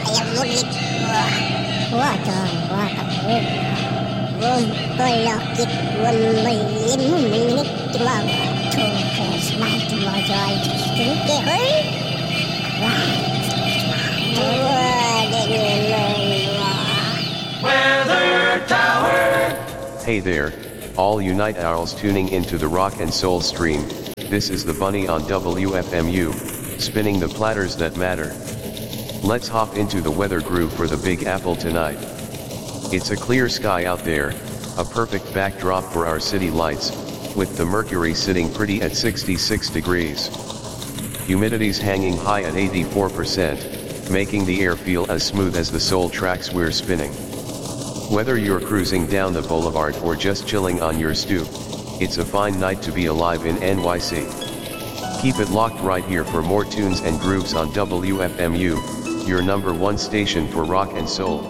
yang murid. Wah trời, wah trời. Tôi lakit wan mayin minit lang. Thôi kaya smart mo joy. Stinke hoy. Weather Tower. Hey there, all Unite Owls tuning into the Rock and Soul stream. This is the Bunny on WFMU, spinning the platters that matter. Let's hop into the weather groove for the Big Apple tonight. It's a clear sky out there, a perfect backdrop for our city lights, with the mercury sitting pretty at 66 degrees. Humidity's hanging high at 84%, making the air feel as smooth as the soul tracks we're spinning. Whether you're cruising down the boulevard or just chilling on your stoop, it's a fine night to be alive in NYC. Keep it locked right here for more tunes and grooves on WFMU, your #1 station for rock and soul.